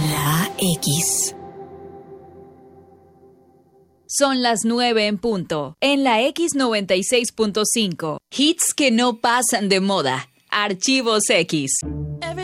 La X. Son las 9 en punto. En la X96.5. Hits que no pasan de moda. Archivos X.